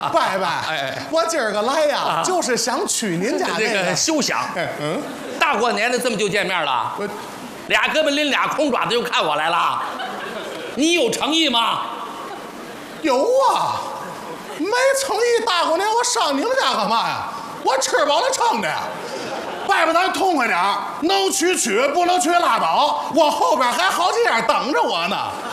伯伯，我今儿个来呀，就是想去您家这个休想。大过年的这么就见面了，俩胳膊拎俩空爪子就看我来了，你有诚意吗？ 有啊，没诚意，大过年我上你们家干嘛呀？我吃饱了撑的。伯伯，咱痛快点，能去，不能去拉倒。我后边还好几样等着我呢。